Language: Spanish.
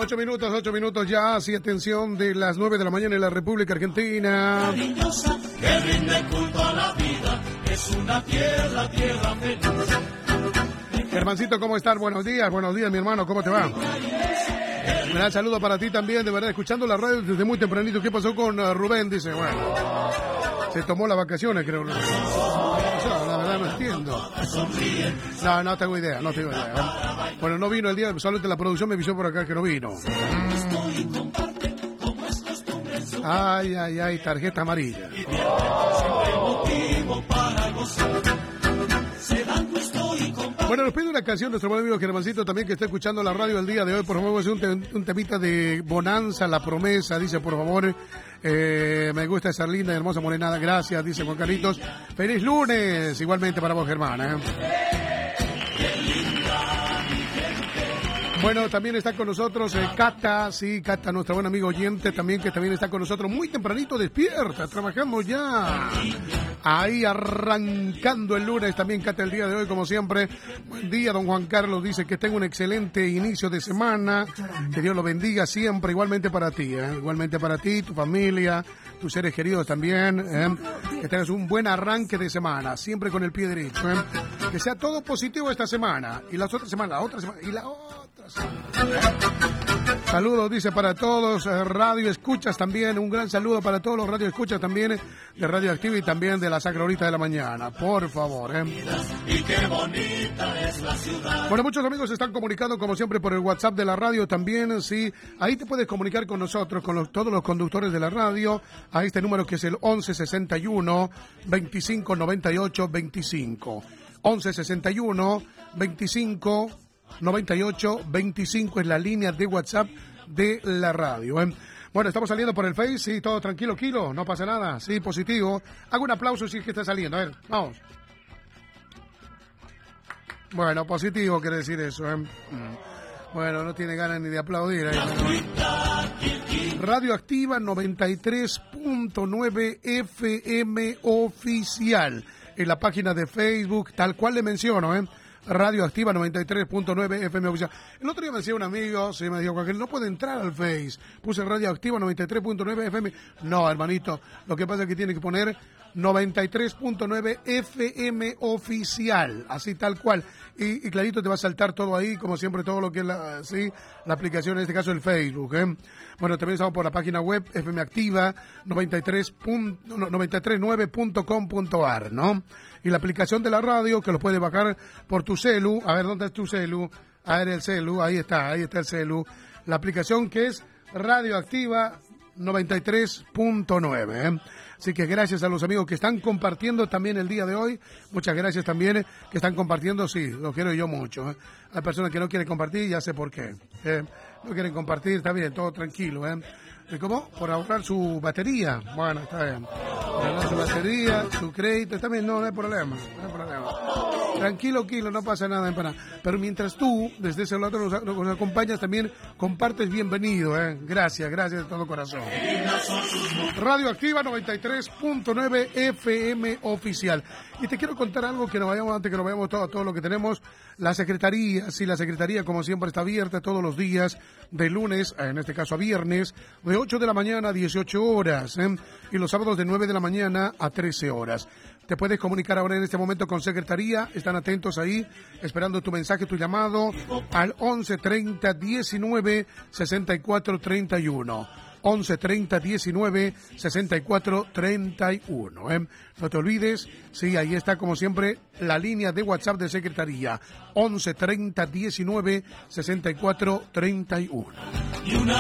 8 minutos ya, sí, atención, de las 9 de la mañana en la República Argentina. Cariñosa, que rinde culto a la vida, es una tierra feliz. Germancito, ¿cómo estás? Buenos días, mi hermano, ¿cómo te va? Un gran saludo para ti también, de verdad, escuchando la radio desde muy tempranito. ¿Qué pasó con Rubén? Dice, bueno, se tomó las vacaciones, creo. La verdad no entiendo. No tengo idea. Bueno, no vino el día, solamente la producción me avisó por acá que no vino. Ay, tarjeta amarilla. Bueno, nos pide una canción nuestro buen amigo Germancito también, que está escuchando la radio el día de hoy. Por favor, es un temita de Bonanza, La Promesa. Dice, por favor, me gusta esa linda y hermosa morenada. Gracias, dice Juan Carlitos. Feliz lunes, igualmente para vos, Germán. Bueno, también está con nosotros Cata, nuestra buena amiga oyente también, que también está con nosotros muy tempranito, despierta, trabajamos ya. Ahí arrancando el lunes también, Cata, el día de hoy, como siempre. Buen día, don Juan Carlos, dice que tenga un excelente inicio de semana, que Dios lo bendiga siempre, igualmente para ti, tu familia, tus seres queridos también, que tengas un buen arranque de semana, siempre con el pie derecho, que sea todo positivo esta semana, y las otras semanas, la otra semana, y la otra. Saludos, dice, para todos, radio escuchas también, un gran saludo para todos los radio escuchas también de Radio Activa y también de la Sacra Horita de la Mañana, por favor. Y qué bonita es la ciudad. Bueno, muchos amigos se están comunicando como siempre por el WhatsApp de la radio también, sí, ahí te puedes comunicar con nosotros, con todos los conductores de la radio, a este número que es el 1161 25 98 25, 1161 25 98 25 es la línea de WhatsApp de la radio. Bueno, estamos saliendo por el Face, sí, todo tranquilo, Kilo, no pasa nada, sí, positivo. Hago un aplauso si es que está saliendo, a ver, vamos. Bueno, positivo quiere decir eso, Bueno, no tiene ganas ni de aplaudir. Radio Activa 93.9 FM oficial, en la página de Facebook, tal cual le menciono, Radio Activa 93.9 FM oficial. El otro día me decía un amigo, me dijo que no puede entrar al Face. Puse Radio Activa 93.9 FM. No, hermanito, lo que pasa es que tiene que poner 93.9 FM oficial, así tal cual. Y clarito te va a saltar todo ahí, como siempre, todo lo que es la aplicación, en este caso el Facebook. Bueno, también estamos por la página web FM Activa 939.com.ar, ¿no? Y la aplicación de la radio, que lo puedes bajar por tu celu. A ver, ¿dónde es tu celu? A ver, el celu, ahí está el celu. La aplicación que es Radio Activa 93.9, Así que gracias a los amigos que están compartiendo también el día de hoy. Muchas gracias también que están compartiendo, sí, lo quiero yo mucho. Hay personas que no quieren compartir, ya sé por qué. No quieren compartir, está bien, todo tranquilo, ¿Cómo? Por ahorrar su batería. Bueno, está bien. Por ahorrar su batería, su crédito, está bien, no hay problema. Tranquilo, Kilo, no pasa nada, empanada. Pero mientras tú, desde ese lado, nos acompañas también, compartes, bienvenido, Gracias de todo corazón. Radio Activa 93.9 FM oficial. Y te quiero contar algo que nos vayamos, antes que nos vayamos todo lo que tenemos. La Secretaría, como siempre, está abierta todos los días, de lunes, en este caso a viernes, de 8 de la mañana a 18 horas, y los sábados de 9 de la mañana a 13 horas. Te puedes comunicar ahora en este momento con Secretaría, están atentos ahí, esperando tu mensaje, tu llamado, al 11 30 19 64 31. 11 30 19 64 31. No te olvides, sí, ahí está como siempre la línea de WhatsApp de Secretaría, 11 30 19 64 31. Y una